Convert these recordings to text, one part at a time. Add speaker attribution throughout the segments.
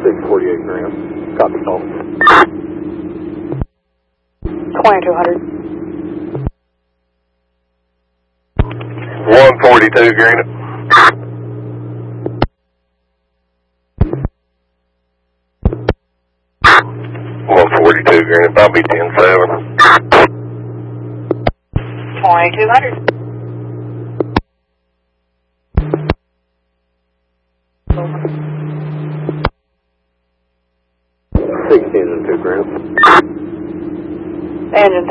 Speaker 1: 648 Grant. Copy call.
Speaker 2: 2200.
Speaker 3: 142 Granite. Granite, I'll be 10-7.
Speaker 2: 2200.
Speaker 1: Engine 2 Granite.
Speaker 2: Engine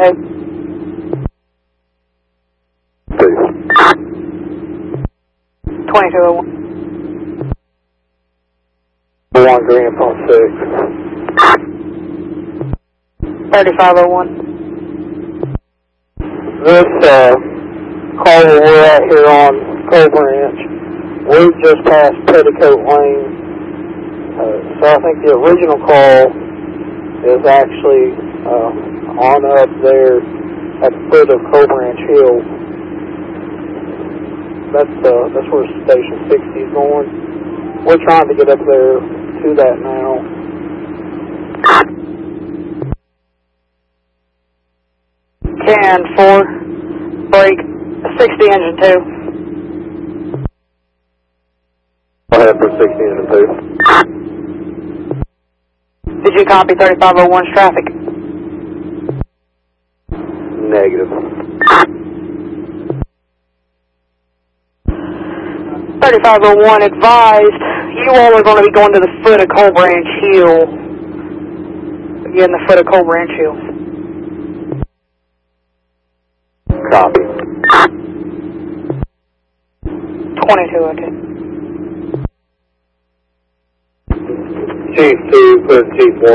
Speaker 2: 2.
Speaker 1: 2.
Speaker 2: 2201.
Speaker 1: 1 Granite on 6.
Speaker 2: 3501.
Speaker 4: This call we're at here on Coal Branch, we've just passed Petticoat Lane, so I think the original call is actually on up there at the foot of Coal Branch Hill. That's where Station 60 is going. We're trying to get up there to that now.
Speaker 2: Can 4, break 60 engine 2.
Speaker 1: Go ahead for 60 engine 2.
Speaker 2: Did you copy 3501's traffic?
Speaker 1: Negative.
Speaker 2: 3501 advised, you all are going to be going to the foot of Coal Branch Hill. Again, the foot of Coal Branch Hill.
Speaker 1: Copy.
Speaker 2: 22, okay.
Speaker 4: Chief 2, put Chief 1.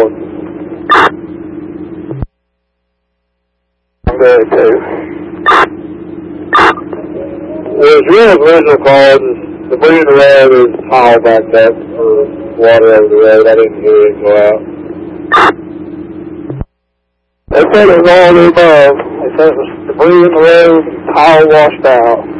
Speaker 4: I'm there too. There's real original call. The debris in the road is all backed up for water over the road. I didn't hear it go out. They said it was all the above. They said it was debris in the road, tile washed out.